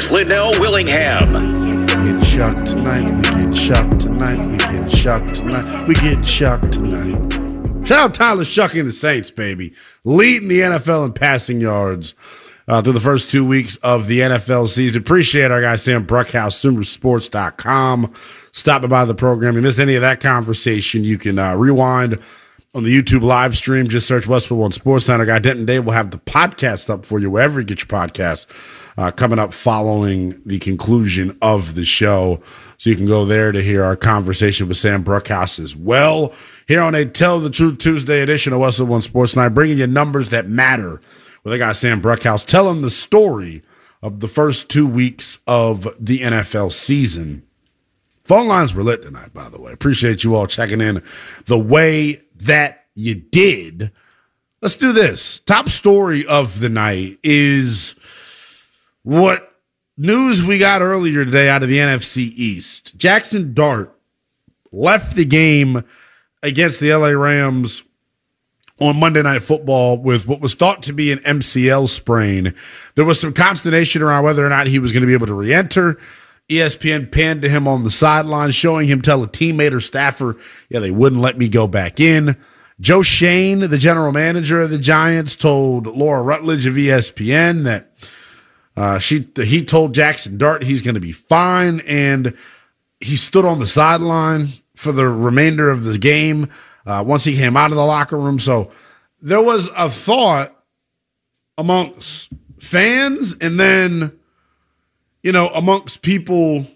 here's Linnell Willingham. We get shocked tonight. We get shocked tonight. We get shocked tonight. We get shocked tonight. Shout out Tyler Shough and the Saints, baby. Leading the NFL in passing yards through the first 2 weeks of the NFL season. Appreciate our guy Sam Bruckhouse, SoonerSports.com. Stopping by the program. If you missed any of that conversation, you can rewind on the YouTube live stream. Just search Westwood One Sports Night. Our guy Denton Day will have the podcast up for you wherever you get your podcasts coming up following the conclusion of the show. So you can go there to hear our conversation with Sam Bruckhouse as well. Here on a Tell the Truth Tuesday edition of Westwood One Sports Night, bringing you numbers that matter with our guy Sam Bruckhouse, telling the story of the first 2 weeks of the NFL season. Phone lines were lit tonight, by the way. Appreciate you all checking in the way that you did. Let's do this. Top story of the night is what news we got earlier today out of the NFC East. Jackson Dart left the game against the LA Rams on Monday Night Football with what was thought to be an MCL sprain. There was some consternation around whether or not he was going to be able to re-enter. ESPN panned to him on the sideline, showing him tell a teammate or staffer, yeah, they wouldn't let me go back in. Joe Shane, the general manager of the Giants, told Laura Rutledge of ESPN that he told Jackson Dart he's going to be fine, and he stood on the sideline for the remainder of the game once he came out of the locker room. So there was a thought amongst fans and then, amongst people